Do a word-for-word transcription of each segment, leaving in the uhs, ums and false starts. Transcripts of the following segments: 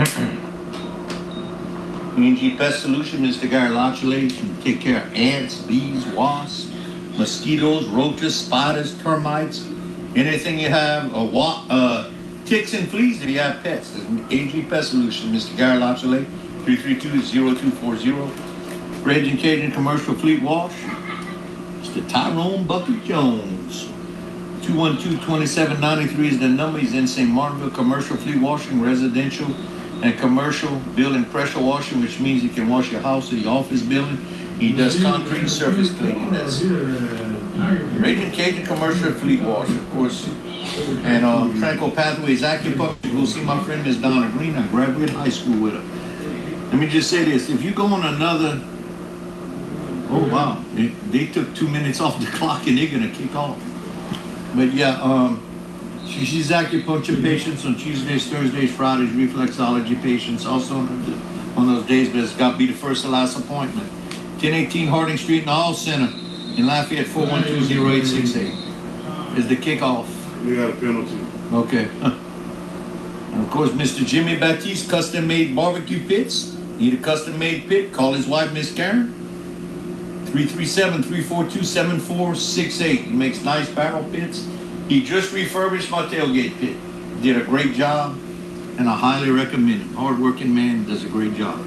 E N G Pest Solution, Mister Garlachule, can take care of ants, bees, wasps, mosquitoes, roaches, spiders, termites, anything you have, uh, wa- uh, ticks and fleas if you have pets. E N G Pest Solution, Mister Garlachule, three three two, zero two four zero. Raging Cajun Commercial Fleet Wash, Mister Tyrone Bucket Jones. two one two, two seven nine three is the number. He's in Saint Martinville. Commercial Fleet Washing, residential and commercial building pressure washing, which means you can wash your house or your office building. He does concrete surface cleaning. That's Raging Cajun Commercial Fleet Wash, of course. And um, Tranquil Pathways Acupuncture. Go see my friend Miss Donna Green. I graduated high school with her. Let me just say this. If you go on another... Oh, wow. They, they took two minutes off the clock and they're going to kick off. But yeah, um, she, she's acupuncture patients on Tuesdays, Thursdays, Fridays, reflexology patients also on those days, but it's got to be the first and last appointment. ten eighteen Harding Street in the Hall Center in Lafayette, four one two, zero eight six eight is the kickoff. We got a penalty. Okay. And of course, Mister Jimmy Baptiste, custom-made barbecue pits. Need a custom-made pit? Call his wife, Miss Karen. three three seven, three four two, seven four six eight. He makes nice barrel pits. He just refurbished my tailgate pit. Did a great job, and I highly recommend him. Hard-working man, does a great job.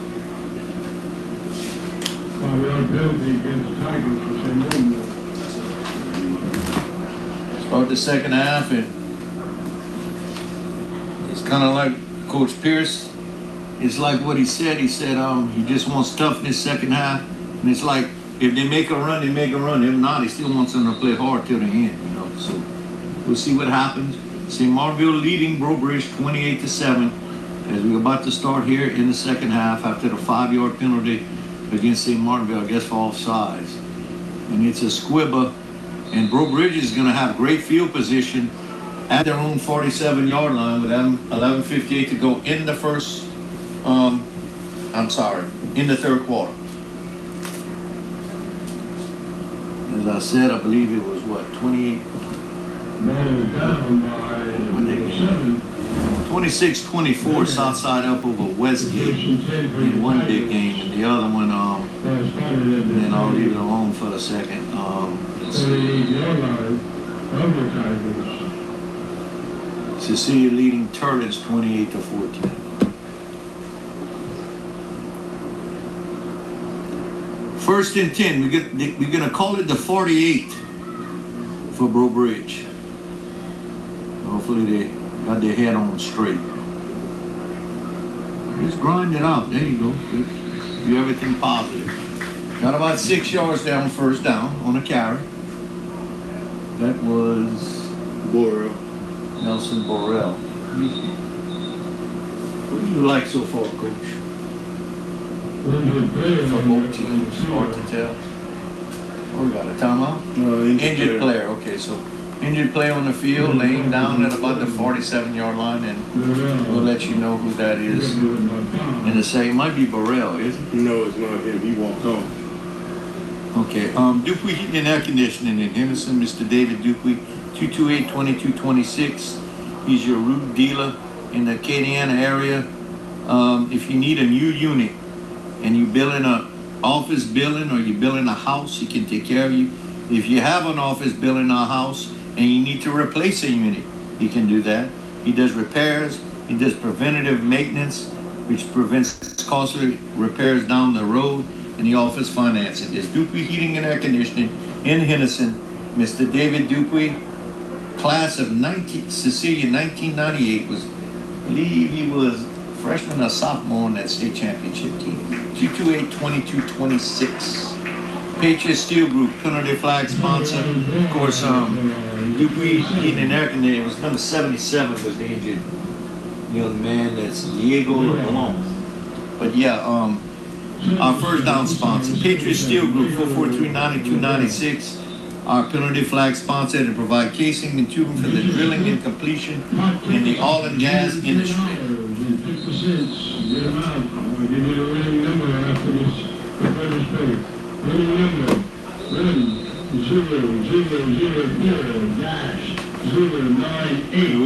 Start the second half, and it's kind of like Coach Pierce. It's like what he said. He said um, he just wants toughness second half. And it's like, if they make a run, they make a run. If not, he still wants them to play hard till the end, you know. So we'll see what happens. Saint Martinville leading Breaux Bridge twenty-eight to seven as we're about to start here in the second half after the five-yard penalty against Saint Martinville, I guess, for offsides. And it's a squibber. And Breaux Bridge is going to have great field position at their own forty-seven-yard line with eleven fifty-eight to go in the first, um, I'm sorry, in the third quarter. As I said, I believe it was what, twenty-eight? twenty-six twenty-four Southside up over Westgate in one big game, and the other one, um, and then I'll leave it alone for a second. Um, let's see. Cecilia leading Turtles twenty-eight to fourteen. First and ten, we get, we're going to call it the forty-eight for Breaux Bridge. Hopefully they got their head on straight. Just grind it out. There you go. Do everything positive. Got about six yards down first down on a carry. That was Borrell. Nelson Borrell. What do you like so far, Coach? For both teams, hard to tell. Oh, we got a timeout? No, injured, Injured player. player. Okay, so injured player on the field, laying down at about the forty-seven-yard line, and we'll let you know who that is in a second. It might be Burrell, is it? No, it's not him. He walked on. Okay, um, Dupuy Heating and Air Conditioning in Henderson, Mister David Dupuy, two two eight, two two two six. He's your root dealer in the Acadiana area. Um, if you need a new unit, and you building a office building or you're building a house, he can take care of you. If you have an office building or a house and you need to replace a unit, he can do that. He does repairs, he does preventative maintenance, which prevents costly repairs down the road, and the office financing. There's Dupuy Heating and Air Conditioning in Henderson. Mister David Dupuy, class of nineteen, Cecilia nineteen ninety-eight, was, I believe he was freshman or sophomore on that state championship team. two two eight, two two two six. Patriot Steel Group, penalty flag sponsor. Of course, um, Dupuy Heating and Air Conditioning was number seventy-seven was the injured young man. That's Diego Alon. But yeah, um, our first down sponsor, Patriot Steel Group, four four three, nine two nine six. Our penalty flag sponsor to provide casing and tubing for the drilling and completion in the oil and gas industry. Get them out. I'm going to give you the winning number after this prepared space. Winning number. Ready. Zero, zero, zero, zero, dash, zero, nine, eight.